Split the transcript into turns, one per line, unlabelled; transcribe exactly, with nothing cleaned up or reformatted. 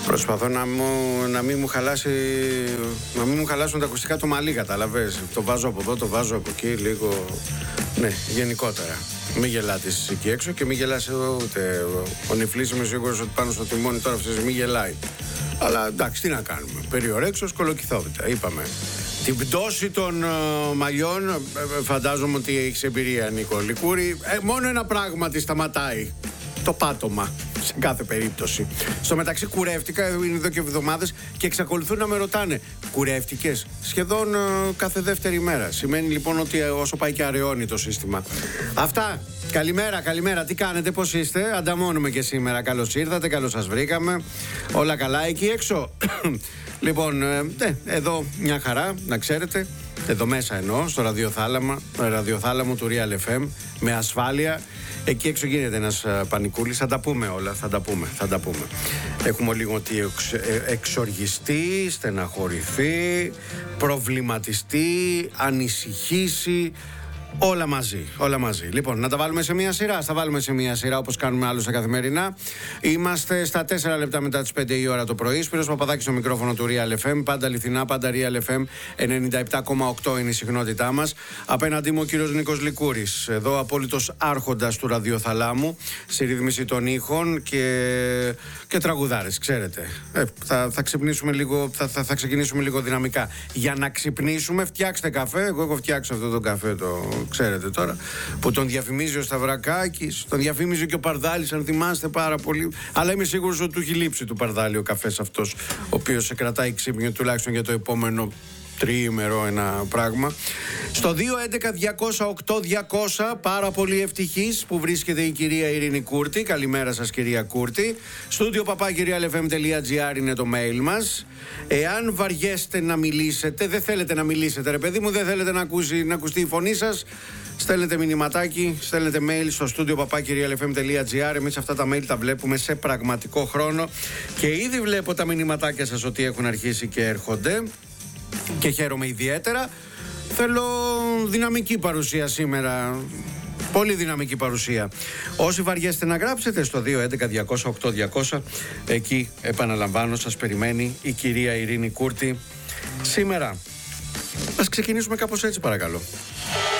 Προσπαθώ να, μου, να, μην μου χαλάσει, να μην μου χαλάσουν τα ακουστικά το μαλλί, καταλαβες. Το βάζω από εδώ, το βάζω από εκεί, λίγο. Ναι, γενικότερα. Μην γελάτε εσείς εκεί έξω και μην γελάσει ούτε ο Νιφλής. Είμαι σίγουρος ότι πάνω στο τιμόνι τώρα αυτή τη στιγμή γελάει. Αλλά εντάξει, τι να κάνουμε. Περιορέξως κολοκυθόπιτα. Είπαμε. Την πτώση των uh, μαλλιών, ε, φαντάζομαι ότι έχεις εμπειρία, Νίκο Λικούρη. Ε, μόνο ένα πράγμα τη σταματάει. Το πάτωμα. Σε κάθε περίπτωση. Στο μεταξύ κουρεύτηκα, είναι εδώ και εβδομάδες και εξακολουθούν να με ρωτάνε. Κουρεύτηκες? Σχεδόν uh, κάθε δεύτερη μέρα. Σημαίνει λοιπόν ότι όσο πάει και αραιώνει το σύστημα. Αυτά. Καλημέρα, καλημέρα. Τι κάνετε, πώς είστε? Ανταμώνουμε και σήμερα. Καλώς ήρθατε, καλώς σας βρήκαμε. Όλα καλά εκεί έξω? Λοιπόν, ε, εδώ μια χαρά, να ξέρετε. Εδώ μέσα εννοώ, στο ραδιοθάλαμα, ραδιοθάλαμο του Real εφ εμ, με ασφάλεια. Εκεί έξω γίνεται ένας πανικούλης. Θα τα πούμε όλα, θα τα πούμε, θα τα πούμε. Έχουμε λίγο ότι εξ, ε, εξοργιστεί, στεναχωρηθεί, προβληματιστεί, ανησυχήσει. Όλα μαζί, όλα μαζί. Λοιπόν, να τα βάλουμε σε μία σειρά. Θα βάλουμε σε μία σειρά όπως κάνουμε άλλωστε καθημερινά. Είμαστε στα τέσσερα λεπτά μετά τις πέντε η ώρα το πρωί. Σπύρος Παπαδάκης στο μικρόφωνο του Real εφ εμ. Πάντα αληθινά, πάντα Real εφ εμ. ενενήντα επτά κόμμα οκτώ είναι η συχνότητά μας. Απέναντί μου ο κύριος Νίκος Λικούρης. Εδώ απόλυτος άρχοντας του ραδιοθαλάμου. Στη ρύθμιση των ήχων και, και τραγουδάρες, ξέρετε. Ε, θα, θα, ξυπνήσουμε λίγο, θα, θα, θα ξεκινήσουμε λίγο δυναμικά. Για να ξυπνήσουμε, φτιάξτε καφέ. Εγώ έχω φτιάξει αυτό το καφέ το. Ξέρετε τώρα, που τον διαφημίζει ο Σταυρακάκης, τον διαφήμιζε και ο Παρδάλης, αν θυμάστε πάρα πολύ. Αλλά είμαι σίγουρος ότι του έχει λείψει του Παρδάλη ο καφές αυτός, ο οποίος σε κρατάει ξύπνιο τουλάχιστον για το επόμενο τριήμερο ένα πράγμα. Στο δύο έντεκα διακόσια οκτώ διακόσια, πάρα πολύ ευτυχής που βρίσκεται η κυρία Ειρήνη Κούρτη. Καλημέρα σας, κυρία Κούρτη. Στούντιο παπάκι real f m dot g r είναι το mail μας. Εάν βαριέστε να μιλήσετε, δεν θέλετε να μιλήσετε ρε παιδί μου, δεν θέλετε να, ακούσει, να ακουστεί η φωνή σας, στέλνετε μηνυματάκι, στέλνετε mail στο στούντιο παπάκι real f m dot g r. Εμείς αυτά τα mail τα βλέπουμε σε πραγματικό χρόνο και ήδη βλέπω τα μηνυματάκια σας ότι έχουν αρχίσει και έρχονται. Και χαίρομαι ιδιαίτερα. Θέλω δυναμική παρουσία σήμερα. Πολύ δυναμική παρουσία. Όσοι βαριέστε να γράψετε στο δύο έντεκα διακόσια οκτώ διακόσια, εκεί επαναλαμβάνω σας περιμένει η κυρία Ειρήνη Κούρτη σήμερα. Ας ξεκινήσουμε κάπως έτσι παρακαλώ.